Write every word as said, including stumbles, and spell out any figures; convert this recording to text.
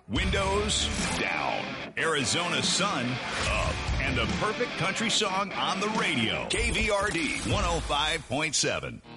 Windows down. Arizona sun up. And the perfect country song on the radio. K V R D one oh five point seven.